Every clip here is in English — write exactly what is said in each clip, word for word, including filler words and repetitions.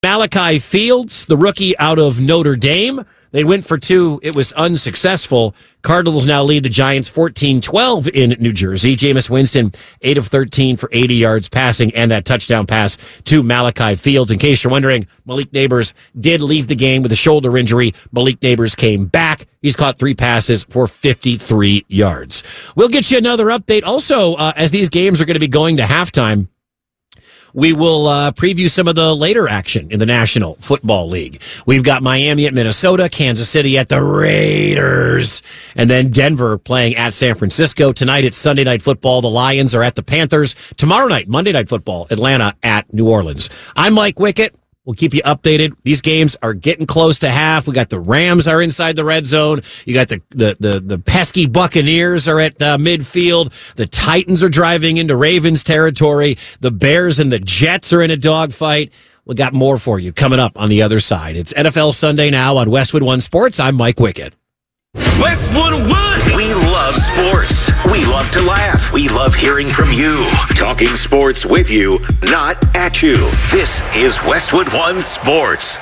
Malachi Fields, the rookie out of Notre Dame. They went for two. It was unsuccessful. Cardinals now lead the Giants fourteen twelve in New Jersey. Jameis Winston, eight of thirteen for eighty yards passing and that touchdown pass to Malachi Fields. In case you're wondering, Malik Nabers did leave the game with a shoulder injury. Malik Nabers came back. He's caught three passes for fifty-three yards. We'll get you another update. Also, uh, as these games are going to be going to halftime, we will uh, preview some of the later action in the National Football League. We've got Miami at Minnesota, Kansas City at the Raiders, and then Denver playing at San Francisco. Tonight it's Sunday Night Football. The Lions are at the Panthers. Tomorrow night, Monday Night Football, Atlanta at New Orleans. I'm Mike Wickett. We'll keep you updated. These games are getting close to half. We got the Rams are inside the red zone. You got the the the, the pesky Buccaneers are at uh, midfield. The Titans are driving into Ravens territory. The Bears and the Jets are in a dogfight. We got more for you coming up on the other side. It's N F L Sunday now on Westwood One Sports. I'm Mike Wickett. Westwood One! We love sports. We love to laugh. We love hearing from you. Talking sports with you, not at you. This is Westwood One Sports.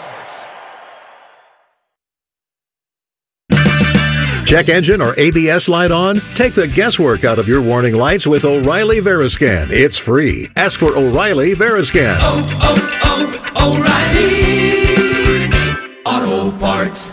Check engine or A B S light on? Take the guesswork out of your warning lights with O'Reilly Veriscan. It's free. Ask for O'Reilly Veriscan. Oh, oh, oh, O'Reilly Auto Parts.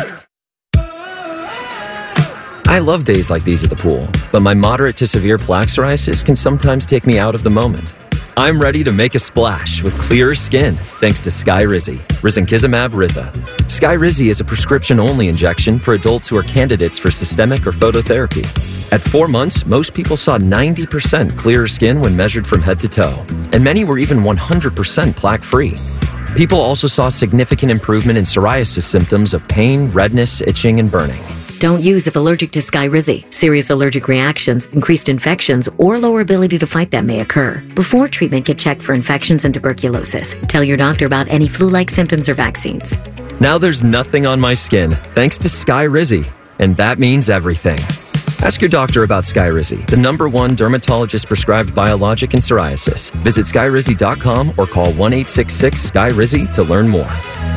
I love days like these at the pool, but my moderate to severe plaque psoriasis can sometimes take me out of the moment. I'm ready to make a splash with clearer skin thanks to Skyrizi, risankizumab Riza. Skyrizi is a prescription-only injection for adults who are candidates for systemic or phototherapy. At four months, most people saw ninety percent clearer skin when measured from head to toe, and many were even one hundred percent plaque-free. People also saw significant improvement in psoriasis symptoms of pain, redness, itching, and burning. Don't use if allergic to Skyrizi. Serious allergic reactions, increased infections, or lower ability to fight them may occur. Before treatment, get checked for infections and tuberculosis. Tell your doctor about any flu-like symptoms or vaccines. Now there's nothing on my skin thanks to Skyrizi, and that means everything. Ask your doctor about Skyrizi, the number one dermatologist-prescribed biologic in psoriasis. Visit skyrizi dot com or call one eight six six Skyrizi to learn more.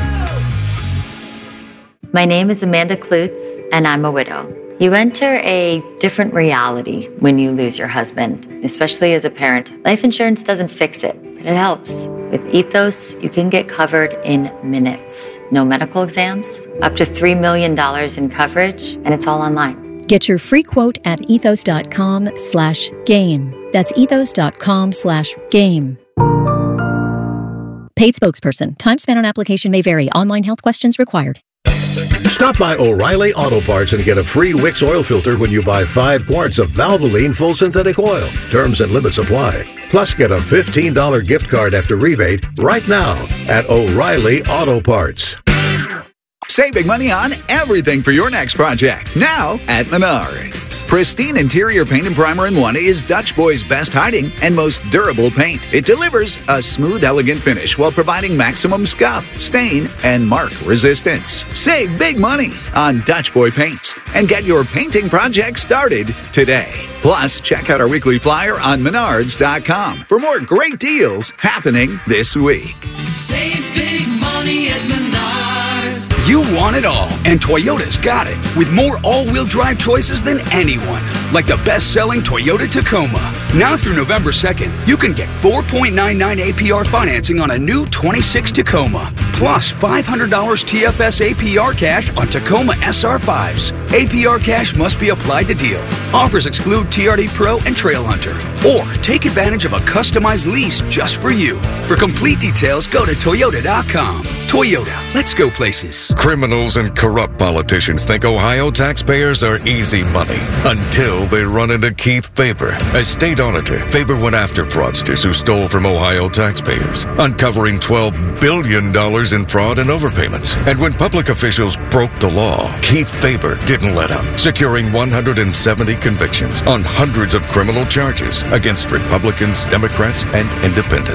My name is Amanda Klutz, and I'm a widow. You enter a different reality when you lose your husband, especially as a parent. Life insurance doesn't fix it, but it helps. With Ethos, you can get covered in minutes. No medical exams, up to three million dollars in coverage, and it's all online. Get your free quote at ethos.com slash game. That's ethos.com slash game. Paid spokesperson. Time spent on application may vary. Online health questions required. Stop by O'Reilly Auto Parts and get a free Wix oil filter when you buy five quarts of Valvoline full synthetic oil. Terms and limits apply. Plus, get a fifteen dollars gift card after rebate right now at O'Reilly Auto Parts. Save big money on everything for your next project. Now at Menards. Pristine interior paint and primer in one is Dutch Boy's best hiding and most durable paint. It delivers a smooth, elegant finish while providing maximum scuff, stain, and mark resistance. Save big money on Dutch Boy paints and get your painting project started today. Plus, check out our weekly flyer on menards dot com for more great deals happening this week. Save big money at Menards. You want it all, and Toyota's got it, with more all-wheel drive choices than anyone, like the best-selling Toyota Tacoma. Now through November second, you can get four point nine nine A P R financing on a new twenty-six Tacoma, plus five hundred dollars T F S A P R cash on Tacoma S R fives. A P R cash must be applied to deal. Offers exclude T R D Pro and Trail Hunter. Or take advantage of a customized lease just for you. For complete details, go to toyota dot com. Toyota, let's go places. Criminals and corrupt politicians think Ohio taxpayers are easy money until they run into Keith Faber. As state auditor, Faber went after fraudsters who stole from Ohio taxpayers, uncovering twelve billion dollars in fraud and overpayments. And when public officials broke the law, Keith Faber didn't let up, securing one hundred seventy convictions on hundreds of criminal charges against Republicans, Democrats, and independents.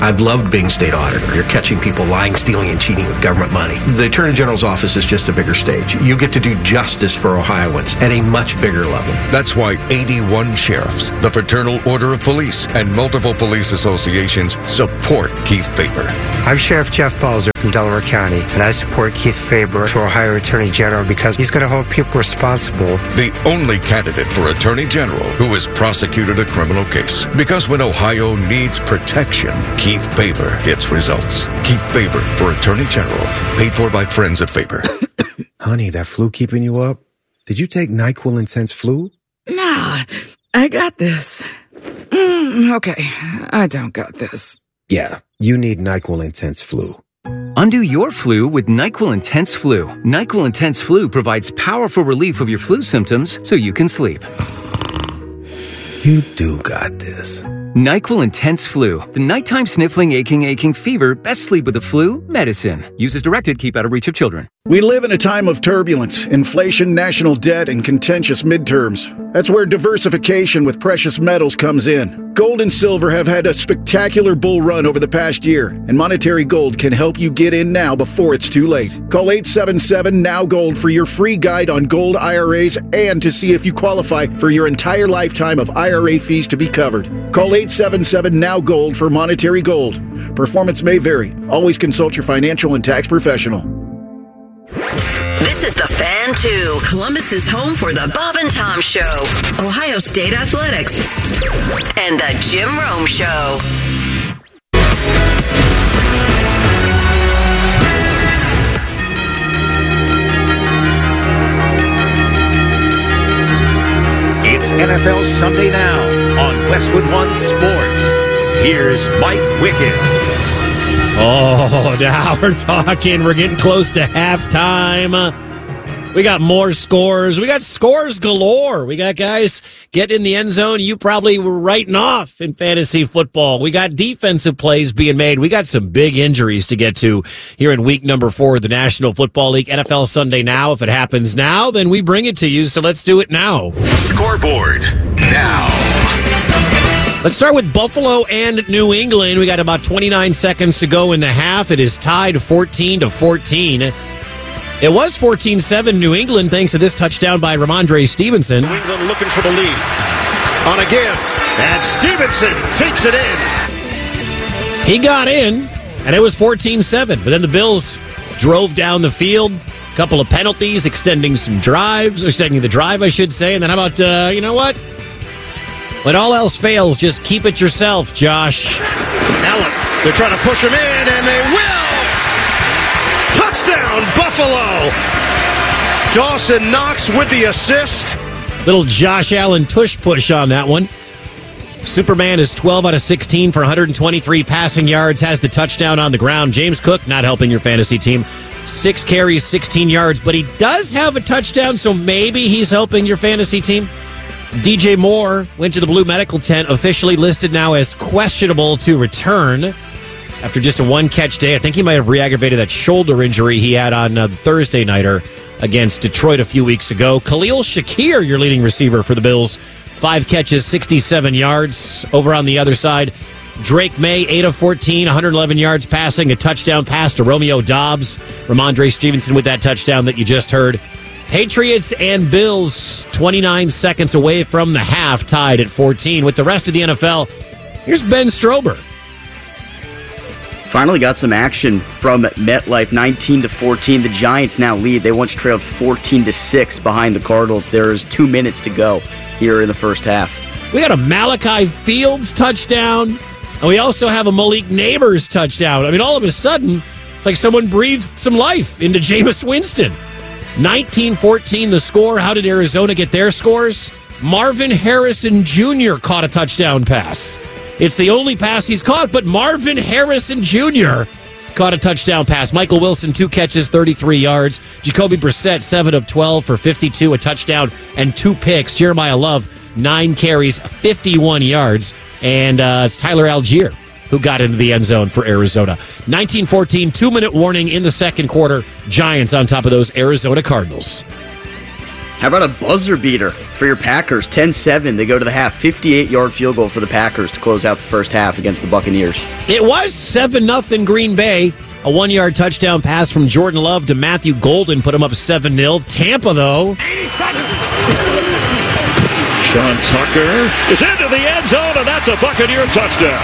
I've loved being state auditor. You're catching people lying, stealing, and cheating with government money. The Attorney General's office is just a bigger stage. You get to do justice for Ohioans at a much bigger level. That's why eighty-one sheriffs, the Fraternal Order of Police, and multiple police associations support Keith Faber. I'm Sheriff Jeff Balzer from Delaware County, and I support Keith Faber for Ohio Attorney General because he's going to hold people responsible. The only candidate for Attorney General who has prosecuted a criminal case. Because when Ohio needs protection, Keith Faber gets results. Keith Faber for Attorney General. Paid for by friends at Faber. Honey, that flu keeping you up? Did you take NyQuil Intense Flu? Nah, I got this. Mm, okay, I don't got this. Yeah, you need NyQuil Intense Flu. Undo your flu with NyQuil Intense Flu. NyQuil Intense Flu provides powerful relief of your flu symptoms so you can sleep. You do got this. NyQuil Intense Flu. The nighttime sniffling, aching, aching fever. Best sleep with the flu. Medicine. Use as directed. Keep out of reach of children. We live in a time of turbulence, inflation, national debt, and contentious midterms. That's where diversification with precious metals comes in. Gold and silver have had a spectacular bull run over the past year, and Monetary Gold can help you get in now before it's too late. Call eight seven seven, N O W Gold for your free guide on gold I R As and to see if you qualify for your entire lifetime of I R A fees to be covered. Call eight seven seven, N O W Gold for Monetary Gold. Performance may vary. Always consult your financial and tax professional. This is the Fan two, Columbus's home for the Bob and Tom Show, Ohio State Athletics, and the Jim Rome Show. It's N F L Sunday Now on Westwood One Sports. Here's Mike Wickens. Oh, now we're talking. We're getting close to halftime. We got more scores. We got scores galore. We got guys getting in the end zone you probably were writing off in fantasy football. We got defensive plays being made. We got some big injuries to get to here in week number four of the National Football League. N F L Sunday Now. If it happens now, then we bring it to you. So let's do it now. Scoreboard now. Let's start with Buffalo and New England. We got about twenty-nine seconds to go in the half. It is tied fourteen to fourteen. It was fourteen seven New England thanks to this touchdown by Ramondre Stevenson. New England looking for the lead. On a give. And Stevenson takes it in. He got in, and it was fourteen seven. But then the Bills drove down the field. A couple of penalties, extending some drives, or extending the drive, I should say. And then how about, uh, you know what? When all else fails, just keep it yourself, Josh. Allen, they're trying to push him in, and they will! Touchdown, Buffalo! Dawson Knox with the assist. Little Josh Allen tush push on that one. Superman is twelve out of sixteen for one hundred twenty-three passing yards, has the touchdown on the ground. James Cook not helping your fantasy team. Six carries, sixteen yards, but he does have a touchdown, so maybe he's helping your fantasy team. D J Moore went to the Blue Medical Tent, officially listed now as questionable to return after just a one-catch day. I think he might have re-aggravated that shoulder injury he had on uh, the Thursday nighter against Detroit a few weeks ago. Khalil Shakir, your leading receiver for the Bills, five catches, sixty-seven yards. Over on the other side, Drake May, eight of fourteen, one hundred eleven yards passing, a touchdown pass to Romeo Doubs. Ramondre Stevenson with that touchdown that you just heard. Patriots and Bills, twenty-nine seconds away from the half, tied at fourteen. With the rest of the N F L, here's Ben Strober. Finally got some action from MetLife, nineteen to fourteen. The Giants now lead. They once trailed fourteen to six behind the Cardinals. There's two minutes to go here in the first half. We got a Malachi Fields touchdown, and we also have a Malik Neighbors touchdown. I mean, all of a sudden, it's like someone breathed some life into Jameis Winston. nineteen fourteen the score. How did Arizona get their scores? Marvin Harrison Junior caught a touchdown pass. It's the only pass he's caught, but Marvin Harrison Junior caught a touchdown pass. Michael Wilson, two catches, thirty-three yards. Jacoby Brissett, seven of twelve for fifty-two, a touchdown and two picks. Jeremiah Love, nine carries, fifty-one yards. And uh, it's Tyler Algier who got into the end zone for Arizona. nineteen fourteen, two-minute warning in the second quarter. Giants on top of those Arizona Cardinals. How about a buzzer beater for your Packers? ten seven. They go to the half. fifty-eight-yard field goal for the Packers to close out the first half against the Buccaneers. It was seven nothing Green Bay. A one-yard touchdown pass from Jordan Love to Matthew Golden put him up seven nil. Tampa, though. Sean Tucker is into the end zone, and that's a Buccaneer touchdown.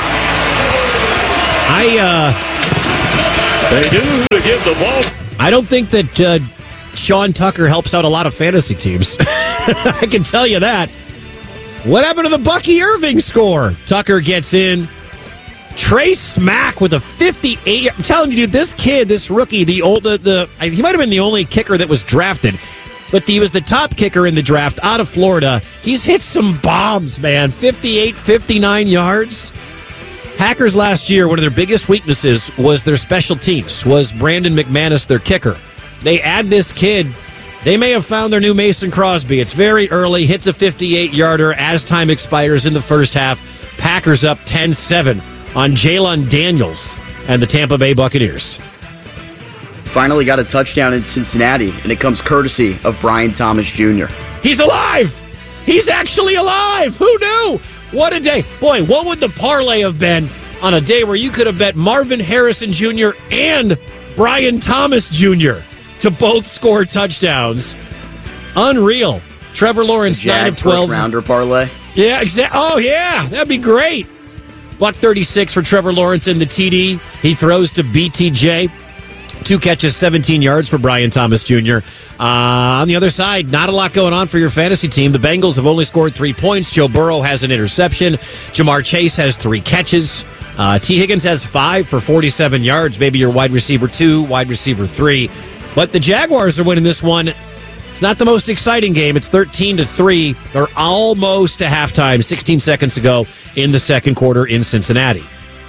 I, uh... They do to give the ball. I don't think that uh, Sean Tucker helps out a lot of fantasy teams. I can tell you that. What happened to the Bucky Irving score? Tucker gets in. Trey Smack with a fifty-eight. I'm telling you, dude, this kid, this rookie, the old, the, the he might have been the only kicker that was drafted, but he was the top kicker in the draft out of Florida. He's hit some bombs, man. fifty-eight, fifty-nine yards. Packers last year, one of their biggest weaknesses was their special teams, was Brandon McManus, their kicker. They add this kid. They may have found their new Mason Crosby. It's very early, hits a fifty-eight-yarder as time expires in the first half. Packers up ten seven on Jalen Daniels and the Tampa Bay Buccaneers. Finally got a touchdown in Cincinnati, and it comes courtesy of Brian Thomas Junior He's alive! He's actually alive! Who knew? What a day. Boy, what would the parlay have been on a day where you could have bet Marvin Harrison Junior and Brian Thomas Junior to both score touchdowns? Unreal. Trevor Lawrence, nine of twelve. First rounder parlay. Yeah, exactly. Oh, yeah, that'd be great. Buck thirty-six for Trevor Lawrence in the T D. He throws to B T J. Two catches, seventeen yards for Brian Thomas Junior Uh, on the other side, not a lot going on for your fantasy team. The Bengals have only scored three points. Joe Burrow has an interception. Jamar Chase has three catches. Uh, T. Higgins has five for forty-seven yards. Maybe your wide receiver two, wide receiver three. But the Jaguars are winning this one. It's not the most exciting game. It's thirteen to three. They're almost to halftime, sixteen seconds to go in the second quarter in Cincinnati.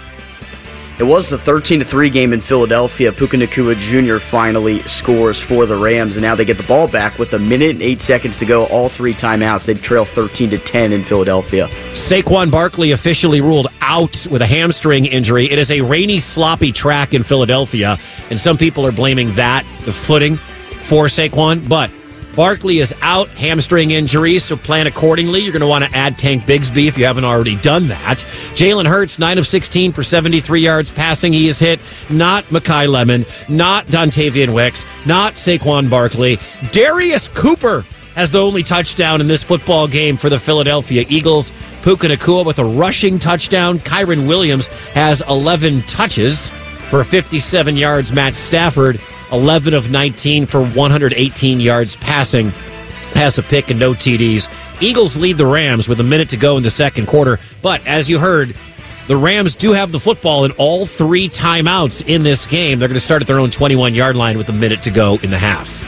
It was the thirteen to three game in Philadelphia. Puka Nacua Junior finally scores for the Rams, and now they get the ball back with a minute and eight seconds to go. All three timeouts. They trail thirteen to ten in Philadelphia. Saquon Barkley officially ruled out with a hamstring injury. It is a rainy, sloppy track in Philadelphia, and some people are blaming that, the footing, for Saquon, but Barkley is out, hamstring injury, so plan accordingly. You're going to want to add Tank Bigsby if you haven't already done that. Jalen Hurts, nine of sixteen for seventy-three yards passing. He is hit not Mekhi Lemon, not Dontavian Wicks, not Saquon Barkley. Darius Cooper has the only touchdown in this football game for the Philadelphia Eagles. Puka Nacua with a rushing touchdown. Kyron Williams has eleven touches for fifty-seven yards. Matt Stafford, eleven of nineteen for one hundred eighteen yards passing, has a pick and no T Ds. Eagles lead the Rams with a minute to go in the second quarter. But as you heard, the Rams do have the football in all three timeouts in this game. They're going to start at their own twenty-one-yard line with a minute to go in the half.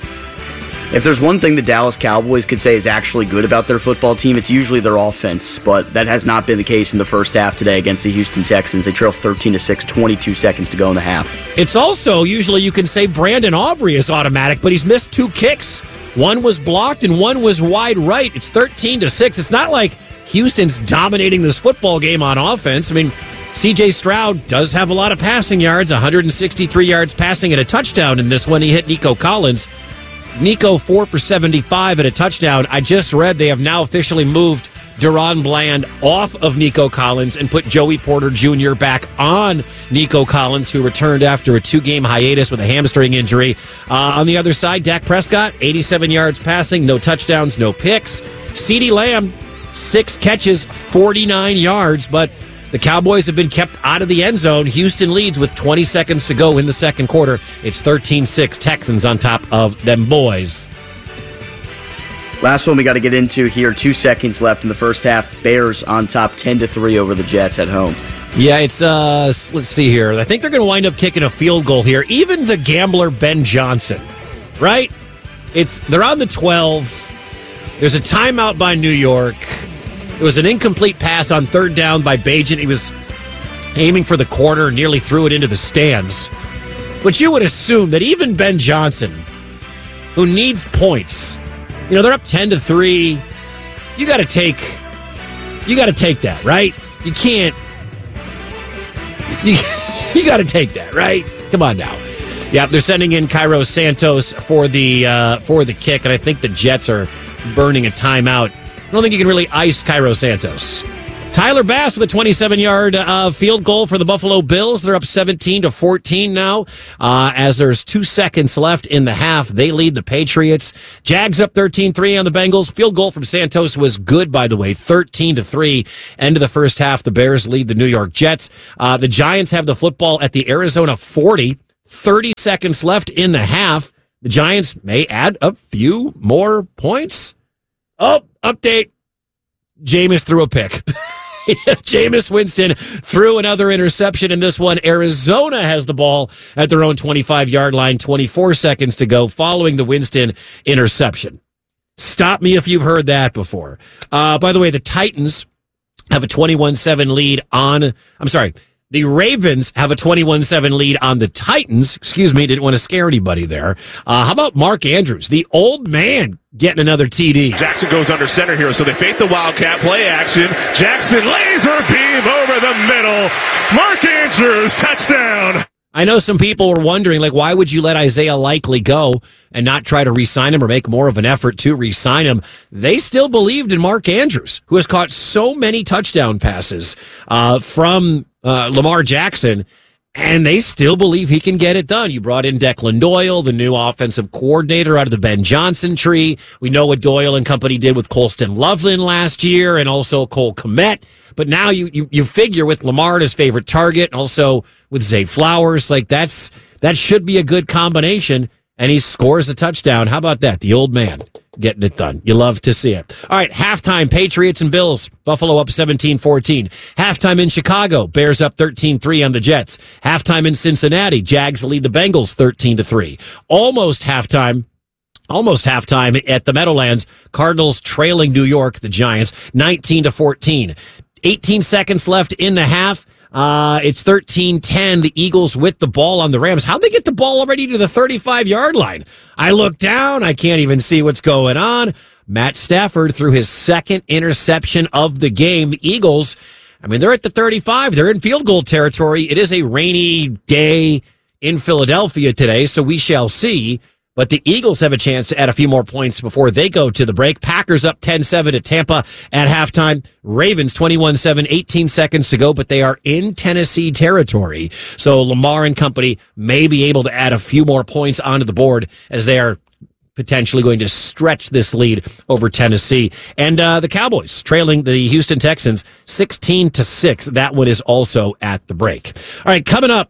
If there's one thing the Dallas Cowboys could say is actually good about their football team, it's usually their offense, but that has not been the case in the first half today against the Houston Texans. They trail thirteen to six, twenty-two seconds to go in the half. It's also, usually you can say Brandon Aubrey is automatic, but he's missed two kicks. One was blocked and one was wide right. It's thirteen to six. It's not like Houston's dominating this football game on offense. I mean, C J Stroud does have a lot of passing yards, one hundred sixty-three yards passing and a touchdown in this one. He hit Nico Collins. Nico, four for seventy-five and a touchdown. I just read they have now officially moved Deron Bland off of Nico Collins and put Joey Porter Junior back on Nico Collins, who returned after a two-game hiatus with a hamstring injury. Uh, on the other side, Dak Prescott, eighty-seven yards passing, no touchdowns, no picks. CeeDee Lamb, six catches, forty-nine yards, but the Cowboys have been kept out of the end zone. Houston leads with twenty seconds to go in the second quarter. It's thirteen six, Texans on top of them boys. Last one we got to get into here. Two seconds left in the first half. Bears on top ten to three over the Jets at home. Yeah, it's, uh, let's see here. I think they're going to wind up kicking a field goal here. Even the gambler, Ben Johnson, right? It's They're on the twelve. There's a timeout by New York. It was an incomplete pass on third down by Bajan. He was aiming for the corner and nearly threw it into the stands. But you would assume that even Ben Johnson, who needs points, you know, they're up ten to three. You got to take you got to take that, right? You can't you, you got to take that, right? Come on now. Yeah, they're sending in Cairo Santos for the uh, for the kick, and I think the Jets are burning a timeout. I don't think you can really ice Cairo Santos. Tyler Bass with a twenty-seven-yard uh, field goal for the Buffalo Bills. They're up seventeen to fourteen now. Uh, as there's two seconds left in the half, they lead the Patriots. Jags up thirteen three on the Bengals. Field goal from Santos was good, by the way, thirteen to three. End of the first half, the Bears lead the New York Jets. Uh, the Giants have the football at the Arizona forty. thirty seconds left in the half. The Giants may add a few more points. Oh, update. Jameis threw a pick. Jameis Winston threw another interception in this one. Arizona has the ball at their own twenty-five-yard line, twenty-four seconds to go following the Winston interception. Stop me if you've heard that before. Uh, by the way, the Titans have a twenty-one seven lead on, I'm sorry, the Ravens have a twenty-one seven lead on the Titans. Excuse me, didn't want to scare anybody there. Uh, how about Mark Andrews, the old man, getting another T D? Jackson goes under center here, so they fake the Wildcat play action. Jackson laser beam over the middle. Mark Andrews, touchdown. I know some people were wondering, like, why would you let Isaiah Likely go and not try to re-sign him or make more of an effort to re-sign him? They still believed in Mark Andrews, who has caught so many touchdown passes uh, from uh, Lamar Jackson, and they still believe he can get it done. You brought in Declan Doyle, the new offensive coordinator out of the Ben Johnson tree. We know what Doyle and company did with Colston Loveland last year and also Cole Kmet. But now you, you, you figure with Lamar his favorite target, and also with Zay Flowers, like that's that should be a good combination, and he scores a touchdown. How about that? The old man getting it done. You love to see it. All right, halftime, Patriots and Bills. Buffalo up seventeen fourteen. Halftime in Chicago, Bears up thirteen three on the Jets. Halftime in Cincinnati, Jags lead the Bengals thirteen to three. Almost halftime. Almost halftime at the Meadowlands, Cardinals trailing New York, the Giants, nineteen to fourteen. eighteen seconds left in the half. Uh, it's thirteen ten. The Eagles with the ball on the Rams. How'd they get the ball already to the thirty-five-yard line? I look down. I can't even see what's going on. Matt Stafford threw his second interception of the game. The Eagles, I mean, they're at the thirty-five. They're in field goal territory. It is a rainy day in Philadelphia today, so we shall see. But the Eagles have a chance to add a few more points before they go to the break. Packers up ten seven to Tampa at halftime. Ravens twenty-one seven, eighteen seconds to go, but they are in Tennessee territory. So Lamar and company may be able to add a few more points onto the board as they are potentially going to stretch this lead over Tennessee. And uh, the Cowboys trailing the Houston Texans sixteen to six. That one is also at the break. All right, coming up.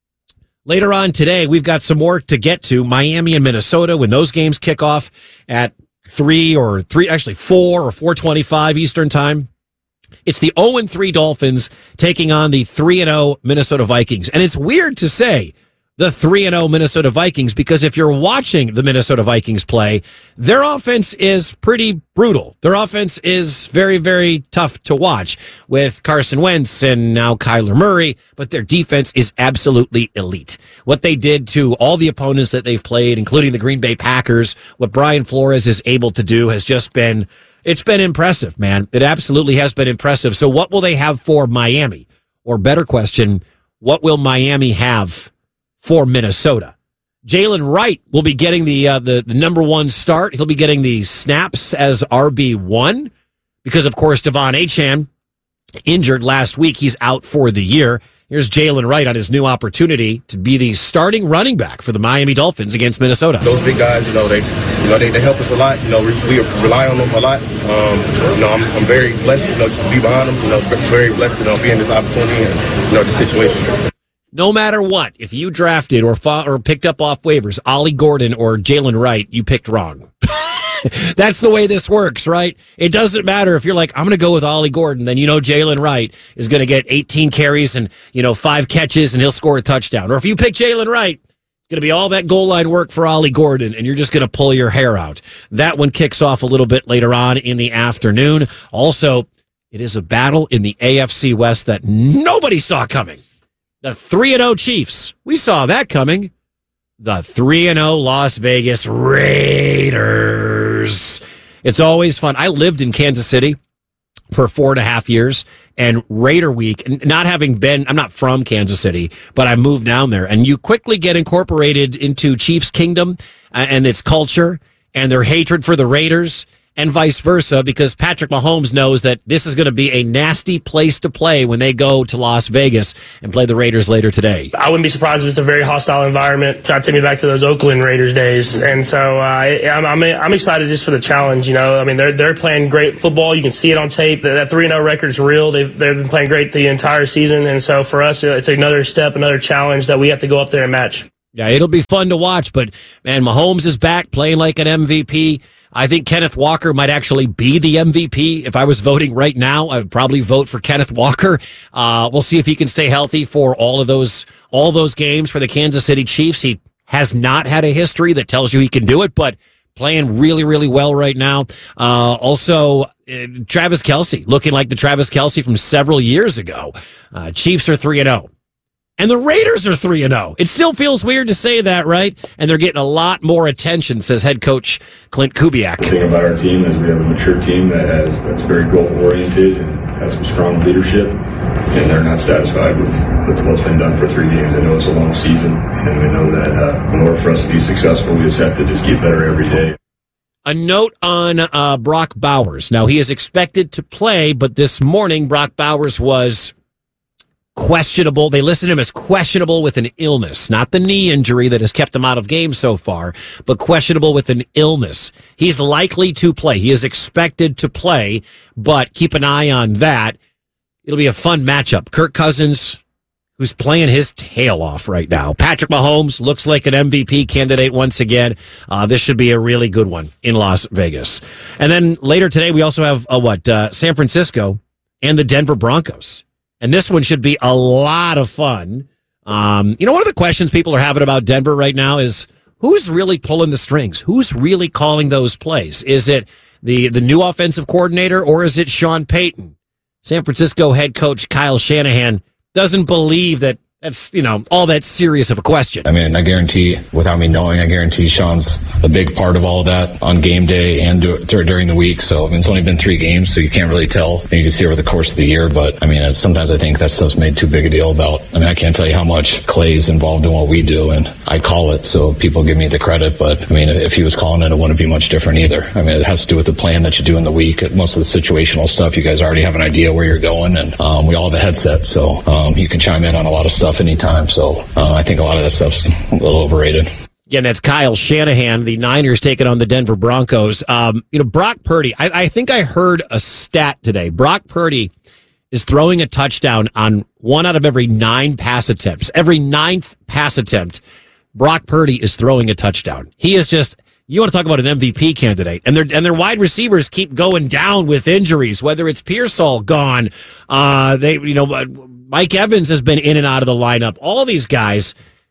Later on today, we've got some more to get to. Miami and Minnesota, when those games kick off at three or three, actually four or four twenty-five Eastern time. It's the oh and three Dolphins taking on the three and oh Minnesota Vikings. And it's weird to say the three and oh Minnesota Vikings, because if you're watching the Minnesota Vikings play, their offense is pretty brutal. Their offense is very, very tough to watch with Carson Wentz and now Kyler Murray, but their defense is absolutely elite. What they did to all the opponents that they've played, including the Green Bay Packers, what Brian Flores is able to do has just been, it's been impressive, man. It absolutely has been impressive. So what will they have for Miami? Or better question, what will Miami have for Minnesota? Jalen Wright will be getting the, uh, the the number one start. He'll be getting the snaps as R B one because, of course, Devon Achane injured last week. He's out for the year. Here's Jalen Wright on his new opportunity to be the starting running back for the Miami Dolphins against Minnesota. Those big guys, you know, they you know they, they help us a lot. You know, we, we rely on them a lot. Um, you know, I'm, I'm very blessed, you know, just to be behind them. You know, very blessed to you know, be in this opportunity and you know the situation. No matter what, if you drafted or fought or picked up off waivers Ollie Gordon or Jalen Wright, you picked wrong. That's the way this works, right? It doesn't matter if you're like, I'm going to go with Ollie Gordon, then you know Jalen Wright is going to get eighteen carries and, you know, five catches and he'll score a touchdown. Or if you pick Jalen Wright, it's going to be all that goal line work for Ollie Gordon and you're just going to pull your hair out. That one kicks off a little bit later on in the afternoon. Also, it is a battle in the A F C West that nobody saw coming. The three and oh Chiefs. We saw that coming. The three and oh Las Vegas Raiders. It's always fun. I lived in Kansas City for four and a half years. And Raider Week, not having been, I'm not from Kansas City, but I moved down there. And you quickly get incorporated into Chiefs Kingdom uh, and its culture and their hatred for the Raiders and vice versa, because Patrick Mahomes knows that this is going to be a nasty place to play when they go to Las Vegas and play the Raiders later today. I wouldn't be surprised if it's a very hostile environment. Try to take me back to those Oakland Raiders days. And so uh, I'm, I'm I'm excited just for the challenge. You know, I mean, they're they're playing great football. You can see it on tape. That three and oh record is real. They've, they've been playing great the entire season. And so for us, it's another step, another challenge that we have to go up there and match. Yeah, it'll be fun to watch. But, man, Mahomes is back playing like an M V P. I think Kenneth Walker might actually be the M V P. If I was voting right now, I would probably vote for Kenneth Walker. Uh, we'll see if he can stay healthy for all of those all those games for the Kansas City Chiefs. He has not had a history that tells you he can do it, but playing really, really well right now. Uh, also, uh, Travis Kelce, looking like the Travis Kelce from several years ago. Uh, Chiefs are three and oh. And the Raiders are three and oh. It still feels weird to say that, right? And they're getting a lot more attention, says head coach Clint Kubiak. The thing about our team is we have a mature team that has that's very goal-oriented and has some strong leadership, and they're not satisfied with, with what's been done for three games. I know it's a long season, and we know that uh, in order for us to be successful, we just have to just get better every day. A note on uh, Brock Bowers. Now, he is expected to play, but this morning, Brock Bowers was questionable. They listed him as questionable with an illness, not the knee injury that has kept him out of games so far, but questionable with an illness. He's likely to play. He is expected to play, but keep an eye on that. It'll be a fun matchup. Kirk Cousins, who's playing his tail off right now. Patrick Mahomes looks like an M V P candidate once again. Uh, this should be a really good one in Las Vegas. And then later today, we also have uh, what uh, San Francisco and the Denver Broncos. And this one should be a lot of fun. Um, you know, one of the questions people are having about Denver right now is who's really pulling the strings? Who's really calling those plays? Is it the, the new offensive coordinator or is it Sean Payton? San Francisco head coach Kyle Shanahan doesn't believe that that's, you know, all that serious of a question. I mean, I guarantee, without me knowing, I guarantee Sean's a big part of all of that on game day and do, during the week. So, I mean, it's only been three games, so you can't really tell. You can see over the course of the year, but, I mean, it's, sometimes I think that stuff's made too big a deal about. I mean, I can't tell you how much Clay's involved in what we do, and I call it, so people give me the credit. But, I mean, if he was calling it, it wouldn't be much different either. I mean, it has to do with the plan that you do in the week. Most of the situational stuff, you guys already have an idea where you're going, and um, we all have a headset, so um, you can chime in on a lot of stuff anytime. So, Uh, I think a lot of that stuff's a little overrated. Again, that's Kyle Shanahan, the Niners taking on the Denver Broncos. Um, you know, Brock Purdy, I, I think I heard a stat today. Brock Purdy is throwing a touchdown on one out of every nine pass attempts. Every ninth pass attempt, Brock Purdy is throwing a touchdown. He is just, you want to talk about an M V P candidate. And their and their wide receivers keep going down with injuries, whether it's Pearsall gone, uh, they, you know, Mike Evans has been in and out of the lineup. All these guys,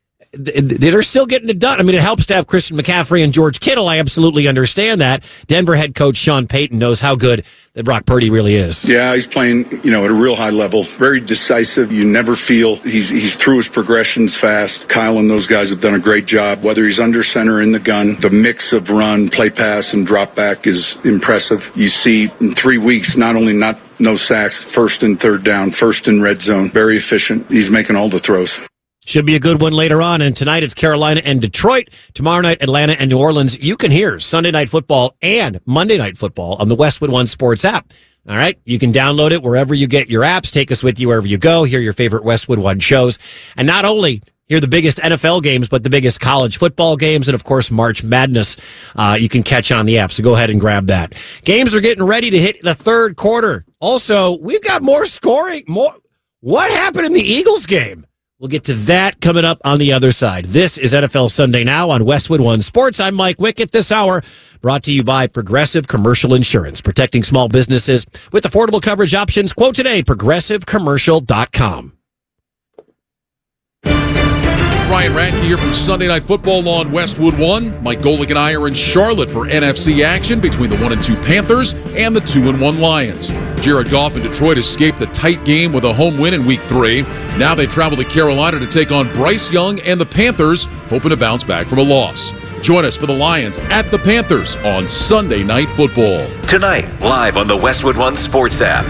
they're still getting it done. I mean, it helps to have Christian McCaffrey and George Kittle. I absolutely understand that. Denver head coach Sean Payton knows how good that Brock Purdy really is. Yeah, he's playing, you know, at a real high level. Very decisive. You never feel he's he's through his progressions fast. Kyle and those guys have done a great job. Whether he's under center in the gun, the mix of run, play pass, and drop back is impressive. You see in three weeks, not only not no sacks, first and third down, first and red zone. Very efficient. He's making all the throws. Should be a good one later on. And tonight it's Carolina and Detroit. Tomorrow night, Atlanta and New Orleans. You can hear Sunday Night Football and Monday Night Football on the Westwood One Sports app. All right. You can download it wherever you get your apps. Take us with you wherever you go. Hear your favorite Westwood One shows. And not only hear the biggest N F L games, but the biggest college football games. And of course, March Madness, uh, you can catch on the app. So go ahead and grab that. Games are getting ready to hit the third quarter. Also, we've got more scoring. More. What happened in the Eagles game? We'll get to that coming up on the other side. This is N F L Sunday Now on Westwood One Sports. I'm Mike Wickett. This hour brought to you by Progressive Commercial Insurance, protecting small businesses with affordable coverage options. Quote today, progressive commercial dot com. Ryan Radke here from Sunday Night Football on Westwood One. Mike Golick and I are in Charlotte for N F C action between the one and two Panthers and the two and one Lions. Jared Goff and Detroit escaped the tight game with a home win in Week Three. Now they travel to Carolina to take on Bryce Young and the Panthers, hoping to bounce back from a loss. Join us for the Lions at the Panthers on Sunday Night Football. Tonight, live on the Westwood One Sports app.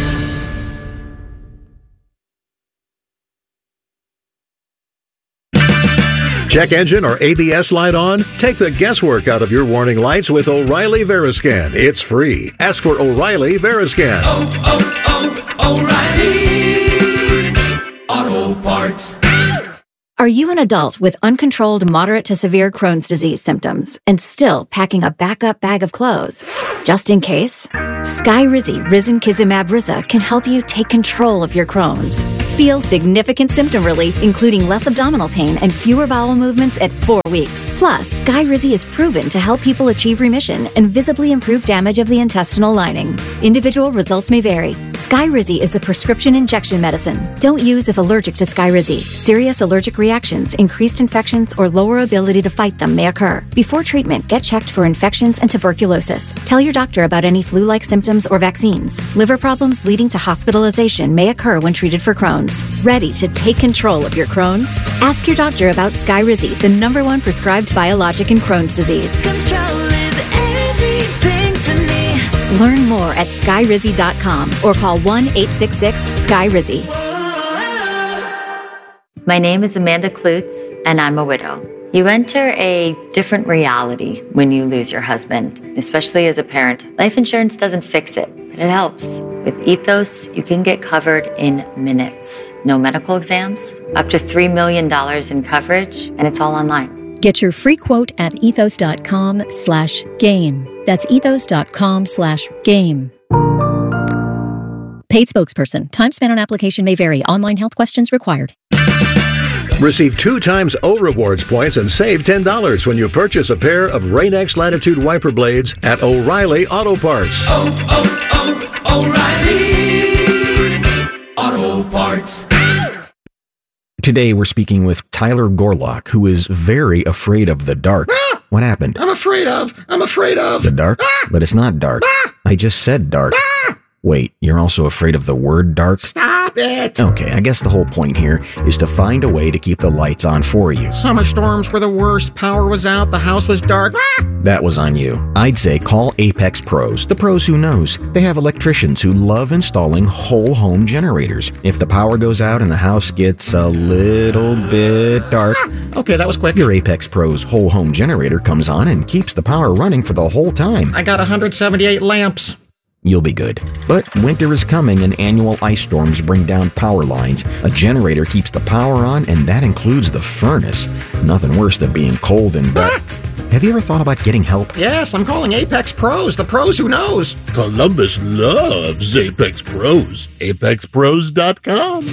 Check engine or A B S light on? Take the guesswork out of your warning lights with O'Reilly Veriscan. It's free. Ask for O'Reilly Veriscan. Oh, oh, oh, O'Reilly Auto Parts. Are you an adult with uncontrolled moderate to severe Crohn's disease symptoms and still packing a backup bag of clothes? Just in case? Skyrizi Risankizumab Riza can help you take control of your Crohn's. Feel significant symptom relief, including less abdominal pain and fewer bowel movements at four weeks. Plus, Skyrizi is proven to help people achieve remission and visibly improve damage of the intestinal lining. Individual results may vary. Skyrizi is a prescription injection medicine. Don't use if allergic to Skyrizi. Serious allergic reactions, increased infections, or lower ability to fight them may occur. Before treatment, get checked for infections and tuberculosis. Tell your doctor about any flu-like symptoms or vaccines. Liver problems leading to hospitalization may occur when treated for Crohn's. Ready to take control of your Crohn's? Ask your doctor about Skyrizi, the number one prescribed biologic in Crohn's disease. Control is everything to me. Learn more at skyrizi dot com or call one eight six six sky rizi. My name is Amanda Klutz, and I'm a widow. You enter a different reality when you lose your husband, especially as a parent. Life insurance doesn't fix it, but it helps. With Ethos, you can get covered in minutes. No medical exams, up to three million dollars in coverage, and it's all online. Get your free quote at ethos.com slash game. That's ethos.com slash game. Paid spokesperson. Time spent on application may vary. Online health questions required. Receive two times O Rewards points and save ten dollars when you purchase a pair of Rain-X Latitude wiper blades at O'Reilly Auto Parts. Oh, oh, oh, O'Reilly Auto Parts. Today we're speaking with Tyler Gorlock, who is very afraid of the dark. Ah! What happened? I'm afraid of. I'm afraid of. The dark? Ah! But it's not dark. Ah! I just said dark. Ah! Wait, you're also afraid of the word dark? Stop it. Okay, I guess the whole point here is to find a way to keep the lights on for you. Summer storms were the worst. Power was out. The house was dark. Ah! That was on you. I'd say call Apex Pros, the pros who knows. They have electricians who love installing whole home generators. If the power goes out and the house gets a little bit dark, ah! Okay, that was quick. Your Apex Pros whole home generator comes on and keeps the power running for the whole time. I got one hundred seventy-eight lamps. You'll be good. But winter is coming and annual ice storms bring down power lines. A generator keeps the power on, and that includes the furnace. Nothing worse than being cold and wet. Have you ever thought about getting help? Yes, I'm calling Apex Pros, the pros who knows. Columbus loves Apex Pros. apex pros dot com.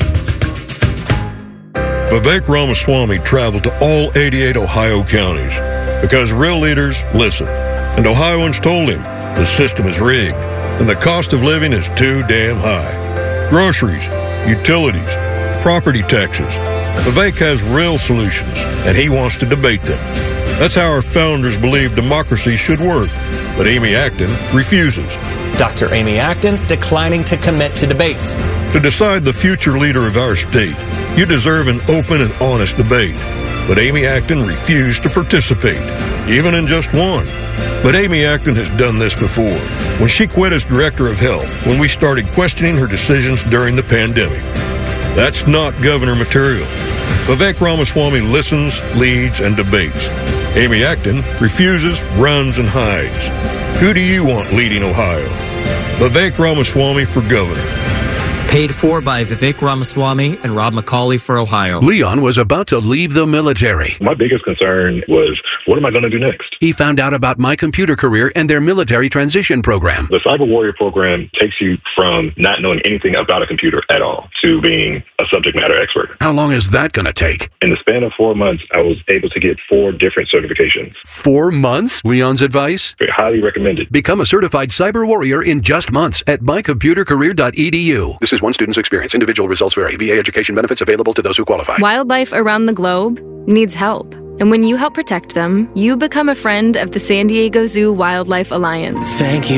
Vivek Ramaswamy traveled to all eighty-eight Ohio counties because real leaders listen. And Ohioans told him the system is rigged and the cost of living is too damn high. Groceries, utilities, property taxes. Vivek has real solutions, and he wants to debate them. That's how our founders believed democracy should work. But Amy Acton refuses. Doctor Amy Acton declining to commit to debates. To decide the future leader of our state, you deserve an open and honest debate. But Amy Acton refused to participate, even in just one. But Amy Acton has done this before, when she quit as director of health, when we started questioning her decisions during the pandemic. That's not governor material. Vivek Ramaswamy listens, leads, and debates. Amy Acton refuses, runs, and hides. Who do you want leading Ohio? Vivek Ramaswamy for governor. Paid for by Vivek Ramaswamy and Rob McCauley for Ohio. Leon was about to leave the military. My biggest concern was, what am I going to do next? He found out about My Computer Career and their military transition program. The Cyber Warrior program takes you from not knowing anything about a computer at all to being a subject matter expert. How long is that going to take? In the span of four months, I was able to get four different certifications. Four months? Leon's advice? Highly recommended. Become a certified cyber warrior in just months at my computer career dot e d u. This is one student's experience. Individual results vary. V A education benefits available to those who qualify. Wildlife around the globe needs help. And when you help protect them, you become a friend of the San Diego Zoo Wildlife Alliance. Thank you